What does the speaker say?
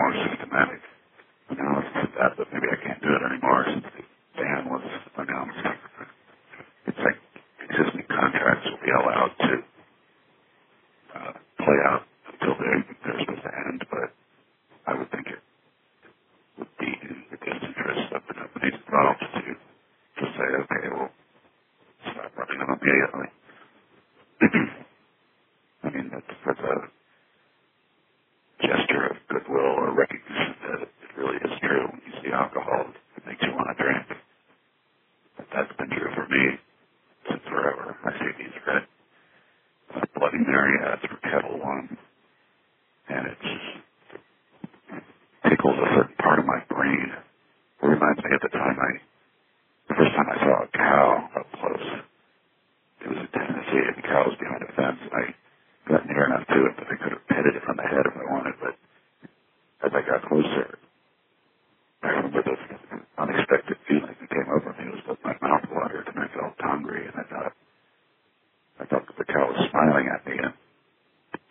more systematic analysis of that, but maybe I can't do it anymore since the ban was announced. It's like existing contracts will be allowed to play out until they're supposed to end, but I would think it would be in the best interest of the companies involved to say, okay, we'll stop running them immediately. I mean, that's a gesture of goodwill or recognition that it really is true. When you see alcohol, it makes you want to drink. But that's been true for me since forever. I see these red Bloody Mary ads for Kettle One, and it just tickles a certain part of my brain. It reminds me of the first time I saw a cow up close. It was in Tennessee, and the cow was behind a fence, and I got near enough to it that I could have petted it on the head if I wanted, but as I got closer,